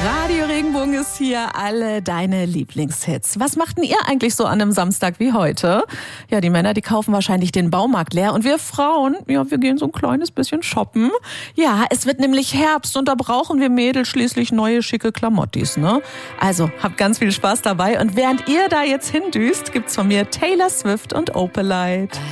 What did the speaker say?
Radio Regenbogen ist hier, alle deine Lieblingshits. Was machten ihr eigentlich so an einem Samstag wie heute? Ja, die Männer, die kaufen wahrscheinlich den Baumarkt leer und wir Frauen, ja, wir gehen so ein kleines bisschen shoppen. Ja, es wird nämlich Herbst und da brauchen wir Mädels schließlich neue, schicke Klamottis, ne? Also, habt ganz viel Spaß dabei und während ihr da jetzt hindüst, gibt's von mir Taylor Swift und Opalite.